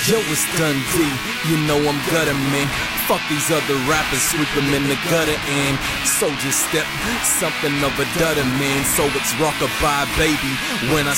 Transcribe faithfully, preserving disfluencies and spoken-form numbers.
Yo, it's Dundee, you know I'm gutter, man. Fuck these other rappers, sweep them in the gutter and Soldier Step, something of a dutter, man. So it's rockabye, baby, when I